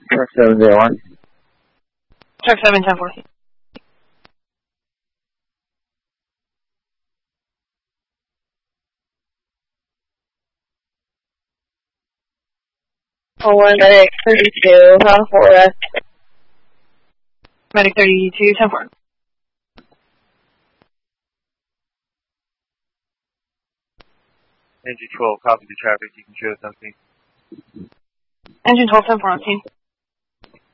Truck 701. Truck 7, 10-4. Medic 32, 4 West. Medic 32, 10-4. Engine 12, copy the traffic. You can show something. Engine 12, 10-4 on scene.